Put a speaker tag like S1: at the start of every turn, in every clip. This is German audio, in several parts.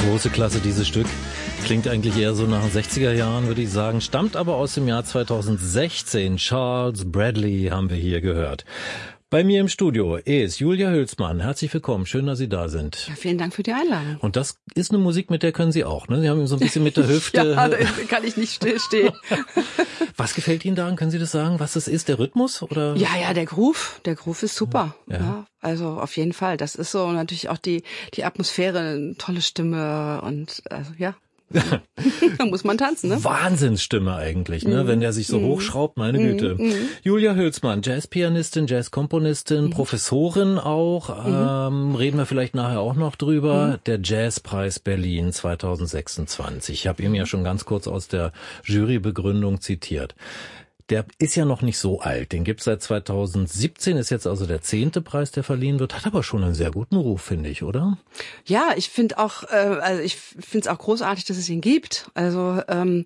S1: Große Klasse, dieses Stück. Klingt eigentlich eher so nach den 60er Jahren, würde ich sagen. Stammt aber aus dem Jahr 2016. Charles Bradley haben wir hier gehört. Bei mir im Studio ist Julia Hülsmann. Herzlich willkommen. Schön, dass Sie da sind.
S2: Ja, vielen Dank für die Einladung.
S1: Und das ist eine Musik, mit der können Sie auch, ne? Sie haben so ein bisschen mit der Hüfte.
S2: Ja, da kann ich nicht stillstehen.
S1: Was gefällt Ihnen daran? Können Sie das sagen, was das ist? Der Rhythmus, oder?
S2: Ja, der Groove. Der Groove ist super.
S1: Ja.
S2: Ja, also auf jeden Fall. Das ist so, und natürlich auch die Atmosphäre, eine tolle Stimme und ja. Da muss man tanzen, ne?
S1: Wahnsinnsstimme eigentlich, ne? Wenn der sich so hochschraubt, meine Güte. Julia Hülsmann, Jazzpianistin, Jazzkomponistin, Professorin auch, reden wir vielleicht nachher auch noch drüber. Der Jazzpreis Berlin 2026. Ich habe ihm ja schon ganz kurz aus der Jurybegründung zitiert. Der ist ja noch nicht so alt, den gibt's seit 2017, ist jetzt also der 10. Preis, der verliehen wird, hat aber schon einen sehr guten Ruf, finde ich, oder?
S2: Ja, ich finde auch, ich finde es auch großartig, dass es ihn gibt. Also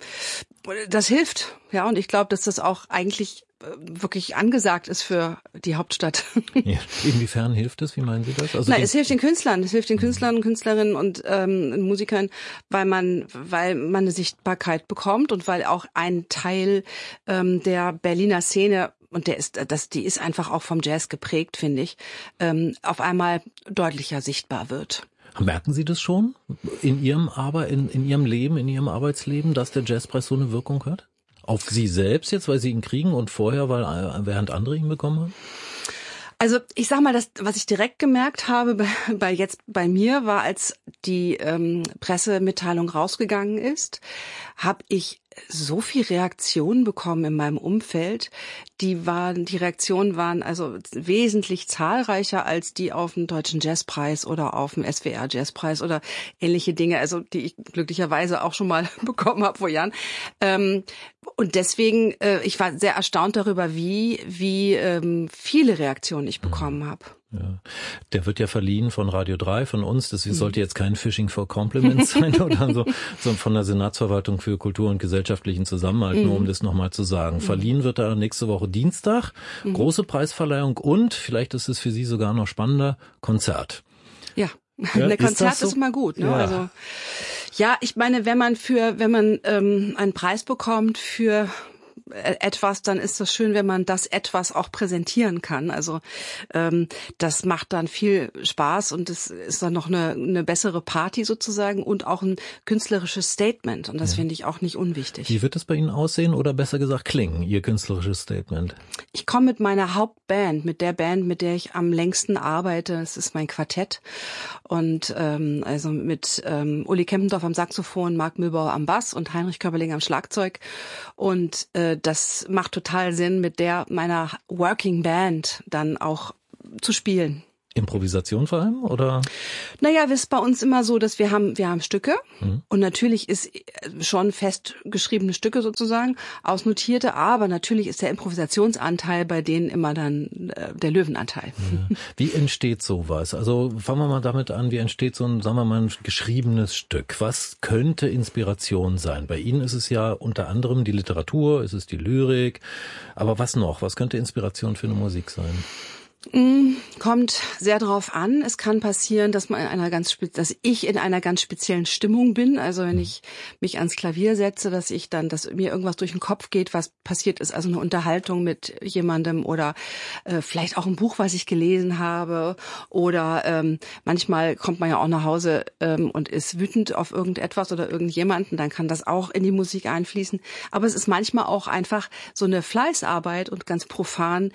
S2: das hilft, ja, und ich glaube, dass das auch eigentlich wirklich angesagt ist für die Hauptstadt.
S1: Ja. Inwiefern hilft es? Wie meinen Sie das? Also
S2: es hilft den Künstlern, und Künstlerinnen und Musikern, weil man eine Sichtbarkeit bekommt und weil auch ein Teil der Berliner Szene, und die ist einfach auch vom Jazz geprägt, finde ich, auf einmal deutlicher sichtbar wird.
S1: Merken Sie das schon in Ihrem Leben, in Ihrem Arbeitsleben, dass der Jazzpreis so eine Wirkung hat? Auf Sie selbst jetzt, weil Sie ihn kriegen, und vorher, während andere ihn bekommen haben?
S2: Also ich sag mal, was ich direkt gemerkt habe bei mir war, als die Pressemitteilung rausgegangen ist, habe ich so viel Reaktionen bekommen in meinem Umfeld. Die Reaktionen waren also wesentlich zahlreicher als die auf dem Deutschen Jazzpreis oder auf dem SWR Jazzpreis oder ähnliche Dinge, also die ich glücklicherweise auch schon mal bekommen habe vor Jahren. Und deswegen, ich war sehr erstaunt darüber, wie viele Reaktionen ich bekommen habe.
S1: Ja. Der wird ja verliehen von Radio 3, von uns. Das sollte jetzt kein Phishing for Compliments sein oder so von der Senatsverwaltung für Kultur und gesellschaftlichen Zusammenhalt, nur um das nochmal zu sagen. Verliehen wird er nächste Woche Dienstag. Große Preisverleihung und, vielleicht ist es für Sie sogar noch spannender, Konzert.
S2: Ja, ein Konzert ist immer gut, ne? Ja. Also, ja, ich meine, wenn man einen Preis bekommt für etwas, dann ist das schön, wenn man das etwas auch präsentieren kann. Also das macht dann viel Spaß und es ist dann noch eine bessere Party sozusagen und auch ein künstlerisches Statement. Und das finde ich auch nicht unwichtig.
S1: Wie wird es bei Ihnen aussehen oder besser gesagt klingen, Ihr künstlerisches Statement?
S2: Ich komme mit meiner Hauptband, mit der Band, mit der ich am längsten arbeite. Es ist mein Quartett. Und also mit Uli Kempendorf am Saxophon, Marc Mühlbauer am Bass und Heinrich Körperling am Schlagzeug. Und das macht total Sinn, mit meiner Working Band dann auch zu spielen.
S1: Improvisation vor allem, oder?
S2: Naja, es ist bei uns immer so, dass wir haben Stücke und natürlich ist schon festgeschriebene Stücke sozusagen, ausnotierte, aber natürlich ist der Improvisationsanteil bei denen immer dann der Löwenanteil.
S1: Ja. Wie entsteht sowas? Also fangen wir mal damit an, wie entsteht so ein, sagen wir mal, ein geschriebenes Stück? Was könnte Inspiration sein? Bei Ihnen ist es ja unter anderem die Literatur, ist es die Lyrik, aber was noch? Was könnte Inspiration für eine Musik sein?
S2: Kommt sehr drauf an. Es kann passieren, dass ich in einer ganz speziellen Stimmung bin. Also wenn ich mich ans Klavier setze, dass mir irgendwas durch den Kopf geht, was passiert ist. Also eine Unterhaltung mit jemandem oder vielleicht auch ein Buch, was ich gelesen habe. Oder manchmal kommt man ja auch nach Hause und ist wütend auf irgendetwas oder irgendjemanden. Dann kann das auch in die Musik einfließen. Aber es ist manchmal auch einfach so eine Fleißarbeit und ganz profan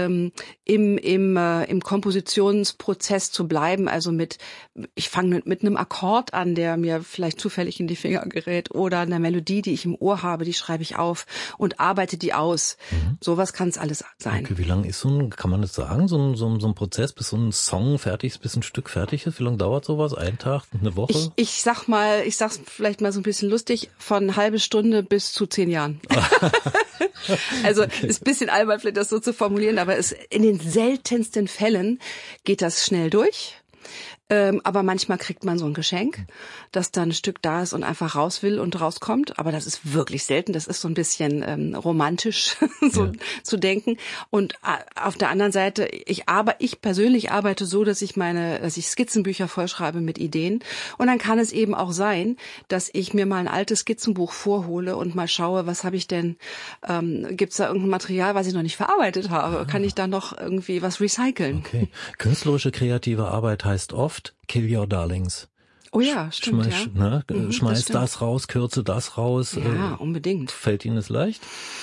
S2: im Kompositionsprozess zu bleiben, also ich fange mit einem Akkord an, der mir vielleicht zufällig in die Finger gerät oder einer Melodie, die ich im Ohr habe, die schreibe ich auf und arbeite die aus. Sowas kann es alles sein.
S1: Okay, wie lang ist kann man das sagen, so ein Prozess, bis so ein Song fertig ist, bis ein Stück fertig ist? Wie lange dauert sowas? Ein Tag, eine Woche?
S2: Ich sag's vielleicht mal so ein bisschen lustig, von halbe Stunde bis zu 10 Jahren. Also ist ein bisschen albern, vielleicht das so zu formulieren, aber in den seltensten Fällen geht das schnell durch. Aber manchmal kriegt man so ein Geschenk, dass dann ein Stück da ist und einfach raus will und rauskommt. Aber das ist wirklich selten. Das ist so ein bisschen romantisch zu denken. Und auf der anderen Seite, ich persönlich arbeite so, dass ich Skizzenbücher vollschreibe mit Ideen. Und dann kann es eben auch sein, dass ich mir mal ein altes Skizzenbuch vorhole und mal schaue, was habe ich denn, gibt's da irgendein Material, was ich noch nicht verarbeitet habe? Kann ich da noch irgendwie was recyceln?
S1: Okay. Künstlerische kreative Arbeit heißt oft Kill Your Darlings.
S2: Oh ja, stimmt,
S1: Schmeiß das raus, kürze das raus.
S2: Ja, unbedingt.
S1: Fällt Ihnen das leicht?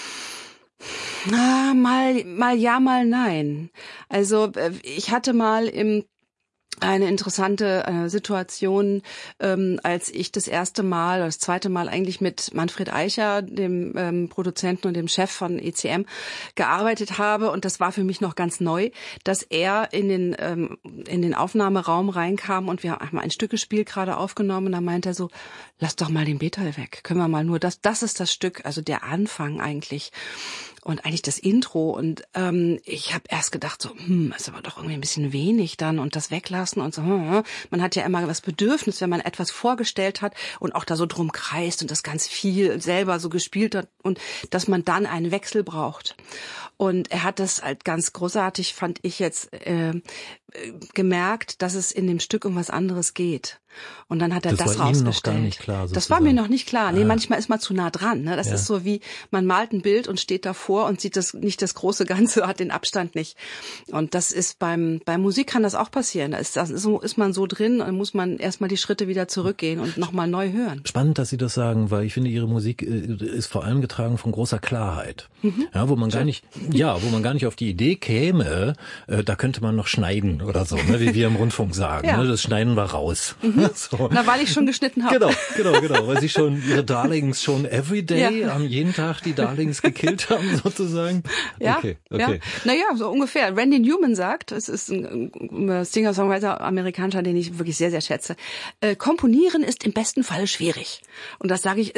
S2: Mal ja, mal nein. Also ich hatte mal eine interessante Situation, als ich das zweite Mal eigentlich mit Manfred Eicher, dem Produzenten und dem Chef von ECM, gearbeitet habe. Und das war für mich noch ganz neu, dass er in den Aufnahmeraum reinkam und wir haben ein Stück gespielt, gerade aufgenommen. Und da meinte er so, lass doch mal den Beta weg. Können wir mal nur das ist das Stück, also der Anfang eigentlich. Und eigentlich das Intro und ich habe erst gedacht so, ist aber doch irgendwie ein bisschen wenig dann und das weglassen und so. Man hat ja immer das Bedürfnis, wenn man etwas vorgestellt hat und auch da so drum kreist und das ganz viel selber so gespielt hat und dass man dann einen Wechsel braucht. Und er hat das halt ganz großartig, fand ich jetzt, gemerkt, dass es in dem Stück um was anderes geht. Und dann hat er das rausgestellt. Das war Ihnen noch gar nicht klar, sozusagen. Das war mir noch nicht klar. Nee, manchmal ist man zu nah dran. Ne? Das ist so wie, man malt ein Bild und steht davor und sieht nicht das große Ganze, hat den Abstand nicht. Und das ist bei Musik kann das auch passieren. Da ist man so drin, dann muss man erstmal die Schritte wieder zurückgehen und nochmal neu hören.
S1: Spannend, dass Sie das sagen, weil ich finde, Ihre Musik ist vor allem getragen von großer Klarheit. Ja, wo man gar nicht auf die Idee käme, da könnte man noch schneiden oder so, ne, wie wir im Rundfunk sagen. Ne, das schneiden wir raus.
S2: So. Na, weil ich schon geschnitten habe.
S1: Genau, weil Sie schon Ihre Darlings schon everyday am jeden Tag die Darlings gekillt haben, sozusagen.
S2: Ja,
S1: okay.
S2: Ja. Naja, so ungefähr. Randy Newman sagt, es ist ein Singer-Songwriter, Amerikaner, den ich wirklich sehr, sehr schätze. Komponieren ist im besten Falle schwierig. Und das sage ich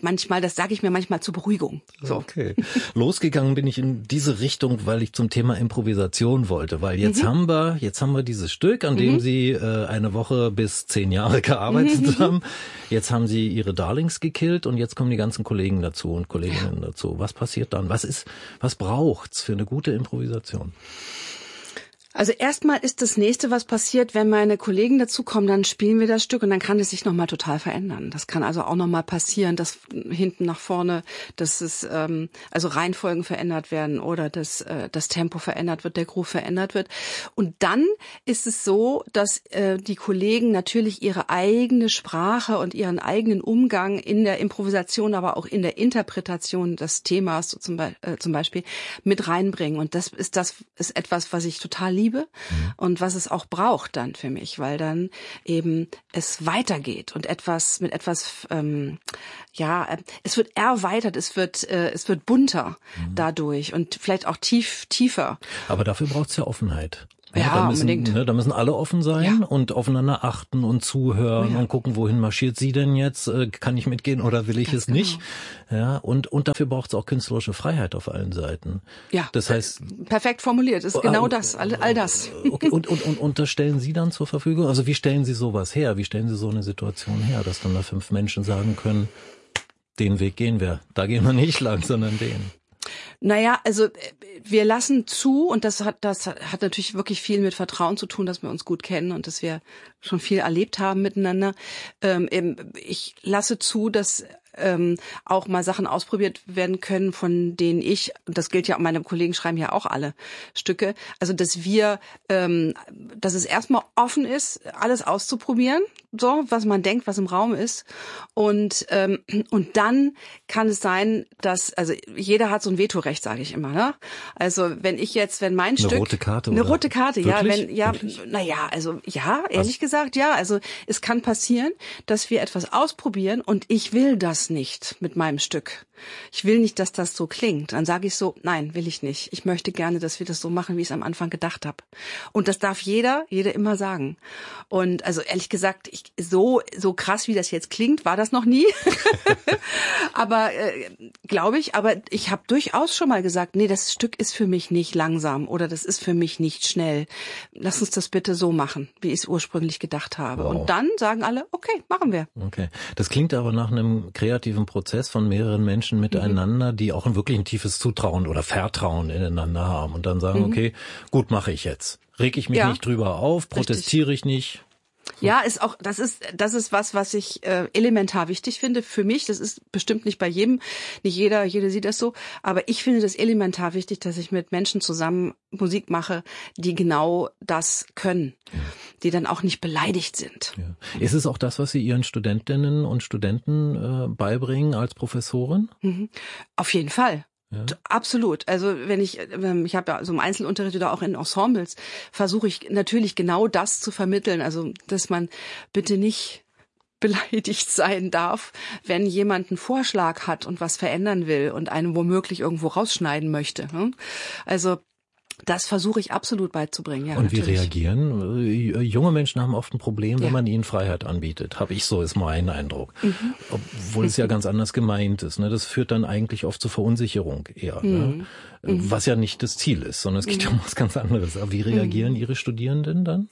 S2: mir manchmal zur Beruhigung. So.
S1: Okay. Losgegangen bin ich in diese Richtung, weil ich zum Thema Improvisation wollte, weil jetzt haben wir dieses Stück, an dem Sie eine Woche bis 10 Jahre gearbeitet haben. Jetzt haben Sie Ihre Darlings gekillt und jetzt kommen die ganzen Kollegen dazu und Kolleginnen dazu. Was passiert dann? Was braucht's für eine gute Improvisation?
S2: Also erstmal ist das Nächste, was passiert, wenn meine Kollegen dazukommen, dann spielen wir das Stück und dann kann es sich nochmal total verändern. Das kann also auch nochmal passieren, dass hinten nach vorne, dass es also Reihenfolgen verändert werden oder dass das Tempo verändert wird, der Groove verändert wird. Und dann ist es so, dass die Kollegen natürlich ihre eigene Sprache und ihren eigenen Umgang in der Improvisation, aber auch in der Interpretation des Themas zum Beispiel mit reinbringen. Und das ist etwas, was ich total liebe. Und was es auch braucht dann für mich, weil dann eben es weitergeht und es wird erweitert, es wird bunter dadurch und vielleicht auch tiefer.
S1: Aber dafür braucht es ja Offenheit.
S2: Ja, unbedingt.
S1: Da müssen alle offen sein und aufeinander achten und zuhören und gucken, wohin marschiert sie denn jetzt? Kann ich mitgehen oder will ich es nicht? Ja, und dafür braucht es auch künstlerische Freiheit auf allen Seiten.
S2: Ja,
S1: das heißt,
S2: perfekt formuliert, ist genau das, all das.
S1: Okay, und das stellen Sie dann zur Verfügung? Also wie stellen Sie sowas her? Wie stellen Sie so eine Situation her, dass dann da 5 Menschen sagen können, den Weg gehen wir, da gehen wir nicht lang, sondern den?
S2: Naja, also wir lassen zu, und das hat natürlich wirklich viel mit Vertrauen zu tun, dass wir uns gut kennen und dass wir schon viel erlebt haben miteinander. Ich lasse zu, dass auch mal Sachen ausprobiert werden können, von denen und das gilt ja, meine Kollegen schreiben ja auch alle Stücke, also dass es erstmal offen ist, alles auszuprobieren, so, was man denkt, was im Raum ist, und dann kann es sein, dass, also jeder hat so ein Vetorecht, sage ich immer, ne? Also wenn mein Stück...
S1: Eine rote Karte,
S2: Eine
S1: oder?
S2: rote Karte,
S1: Wirklich?
S2: Ehrlich gesagt, ja, also es kann passieren, dass wir etwas ausprobieren und ich will das nicht mit meinem Stück. Ich will nicht, dass das so klingt. Dann sage ich so, nein, will ich nicht. Ich möchte gerne, dass wir das so machen, wie ich es am Anfang gedacht habe. Und das darf jede immer sagen. Und also ehrlich gesagt, so krass, wie das jetzt klingt, war das noch nie. Aber glaube ich, aber ich habe durchaus schon mal gesagt, nee, das Stück ist für mich nicht langsam oder das ist für mich nicht schnell. Lass uns das bitte so machen, wie ich es ursprünglich gedacht habe.
S1: Wow.
S2: Und dann sagen alle, okay, machen wir.
S1: Okay. Das klingt aber nach einem kreativen Prozess von mehreren Menschen miteinander, die auch wirklich ein tiefes Zutrauen oder Vertrauen ineinander haben und dann sagen, okay, gut, mache ich jetzt. Reg ich mich nicht drüber auf, protestiere ich nicht.
S2: Ja, das ist was ich elementar wichtig finde für mich. Das ist bestimmt nicht bei jedem, nicht jeder sieht das so, aber ich finde das elementar wichtig, dass ich mit Menschen zusammen Musik mache, die genau das können, die dann auch nicht beleidigt sind.
S1: Ja. Ist es auch das, was Sie Ihren Studentinnen und Studenten beibringen als Professorin?
S2: Auf jeden Fall.
S1: Ja.
S2: Absolut. Also ich habe ja so im Einzelunterricht oder auch in Ensembles, versuche ich natürlich genau das zu vermitteln. Also, dass man bitte nicht beleidigt sein darf, wenn jemand einen Vorschlag hat und was verändern will und einen womöglich irgendwo rausschneiden möchte. Also, das versuche ich absolut beizubringen. Ja,
S1: und wie
S2: natürlich.
S1: reagieren? Junge Menschen haben oft ein Problem, wenn man ihnen Freiheit anbietet. Ist mein Eindruck. Obwohl es ja ganz anders gemeint ist. Ne? Das führt dann eigentlich oft zu Verunsicherung eher. Ne? Was ja nicht das Ziel ist, sondern es geht ja um was ganz anderes. Aber wie reagieren Ihre Studierenden dann?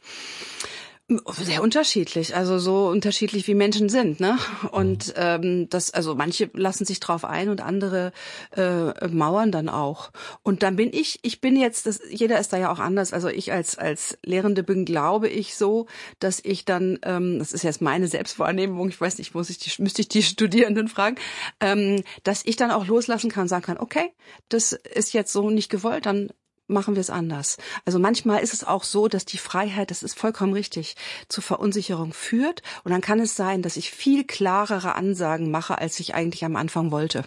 S2: Sehr unterschiedlich, also so unterschiedlich wie Menschen sind, ne? Und also manche lassen sich drauf ein und andere mauern dann auch. Und dann bin ich bin jetzt, jeder ist da ja auch anders. Also ich als Lehrende bin, glaube ich, so, dass ich dann, das ist jetzt meine Selbstwahrnehmung, ich weiß nicht, müsste ich die Studierenden fragen, dass ich dann auch loslassen kann und sagen kann, okay, das ist jetzt so nicht gewollt, dann machen wir es anders. Also manchmal ist es auch so, dass die Freiheit, das ist vollkommen richtig, zu Verunsicherung führt. Und dann kann es sein, dass ich viel klarere Ansagen mache, als ich eigentlich am Anfang wollte.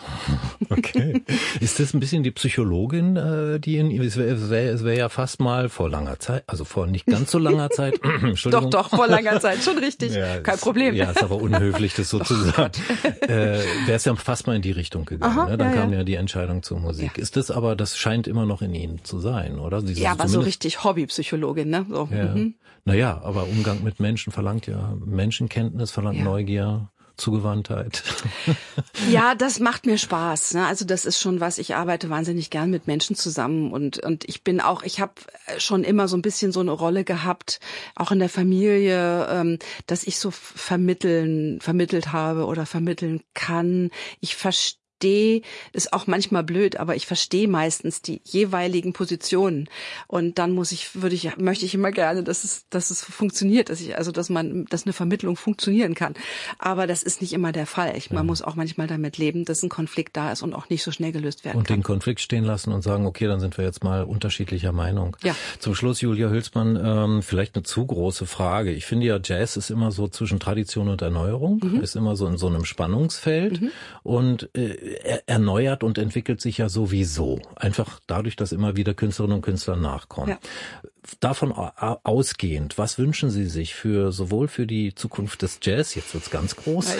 S1: Okay. Ist das ein bisschen die Psychologin, die es wäre ja fast mal vor langer Zeit, also vor nicht ganz so langer Zeit. Entschuldigung.
S2: Doch, vor langer Zeit, schon richtig. Ja, kein Problem.
S1: Ja, ist aber unhöflich, das so zu sagen. Wäre es ja fast mal in die Richtung gegangen. Aha, ne? Dann kam ja die Entscheidung zur Musik. Ja. Ist das aber, das scheint immer noch in Ihnen zu sein, oder?
S2: Ja, aber so richtig Hobbypsychologin, ne? So.
S1: Ja. Naja, aber Umgang mit Menschen verlangt ja Menschenkenntnis, verlangt Neugier, Zugewandtheit.
S2: Ja, das macht mir Spaß, ne? Also das ist schon was, ich arbeite wahnsinnig gern mit Menschen zusammen und ich habe schon immer so ein bisschen so eine Rolle gehabt, auch in der Familie, dass ich so vermittelt habe oder vermitteln kann. Ich verstehe, ist auch manchmal blöd, aber ich verstehe meistens die jeweiligen Positionen und dann möchte ich immer gerne, dass es funktioniert, dass eine Vermittlung funktionieren kann. Aber das ist nicht immer der Fall. Man muss auch manchmal damit leben, dass ein Konflikt da ist und auch nicht so schnell gelöst werden kann.
S1: Und den Konflikt stehen lassen und sagen, okay, dann sind wir jetzt mal unterschiedlicher Meinung.
S2: Ja.
S1: Zum Schluss, Julia Hülsmann, vielleicht eine zu große Frage. Ich finde ja, Jazz ist immer so zwischen Tradition und Erneuerung, ist immer so in so einem Spannungsfeld und erneuert und entwickelt sich ja sowieso. Einfach dadurch, dass immer wieder Künstlerinnen und Künstler nachkommen. Ja. Davon ausgehend, was wünschen Sie sich sowohl für die Zukunft des Jazz, jetzt wird's ganz groß,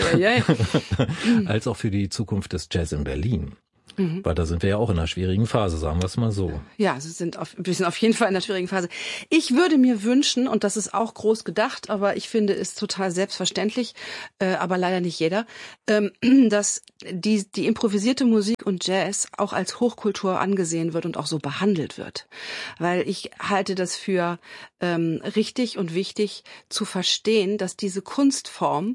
S1: als auch für die Zukunft des Jazz in Berlin? Weil da sind wir ja auch in einer schwierigen Phase, sagen wir es mal so.
S2: Ja, wir sind auf jeden Fall in einer schwierigen Phase. Ich würde mir wünschen, und das ist auch groß gedacht, aber ich finde es total selbstverständlich, aber leider nicht jeder, dass die improvisierte Musik und Jazz auch als Hochkultur angesehen wird und auch so behandelt wird. Weil ich halte das für richtig und wichtig zu verstehen, dass diese Kunstform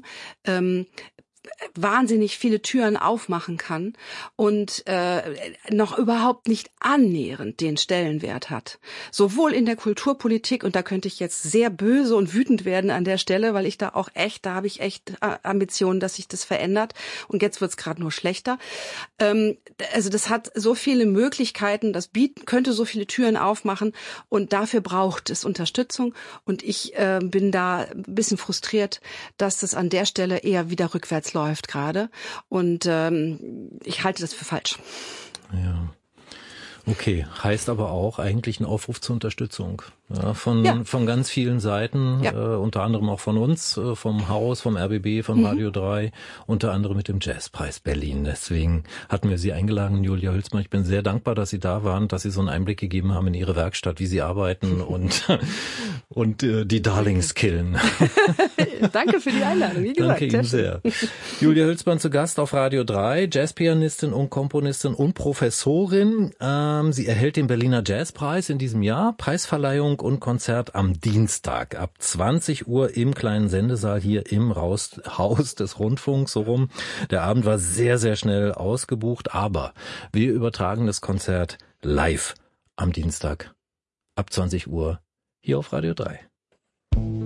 S2: wahnsinnig viele Türen aufmachen kann und noch überhaupt nicht annähernd den Stellenwert hat. Sowohl in der Kulturpolitik, und da könnte ich jetzt sehr böse und wütend werden an der Stelle, weil da habe ich echt Ambitionen, dass sich das verändert und jetzt wird's gerade nur schlechter. Also das hat so viele Möglichkeiten, könnte so viele Türen aufmachen und dafür braucht es Unterstützung und ich bin da ein bisschen frustriert, dass das an der Stelle eher wieder rückwärts läuft gerade und ich halte das für falsch.
S1: Ja, okay. Heißt aber auch eigentlich ein Aufruf zur Unterstützung. Ja, von ganz vielen Seiten, unter anderem auch von uns, vom Haus, vom RBB, von Radio 3, unter anderem mit dem Jazzpreis Berlin. Deswegen hatten wir Sie eingeladen, Julia Hülsmann. Ich bin sehr dankbar, dass Sie da waren, dass Sie so einen Einblick gegeben haben in Ihre Werkstatt, wie Sie arbeiten und die Darlings killen.
S2: Danke für die Einladung, wie gesagt.
S1: Danke Ihnen sehr. Julia Hülsmann zu Gast auf Radio 3, Jazzpianistin und Komponistin und Professorin. Sie erhält den Berliner Jazzpreis in diesem Jahr. Preisverleihung und Konzert am Dienstag ab 20 Uhr im kleinen Sendesaal hier im Haus des Rundfunks, so rum. Der Abend war sehr, sehr schnell ausgebucht, aber wir übertragen das Konzert live am Dienstag ab 20 Uhr hier auf Radio 3.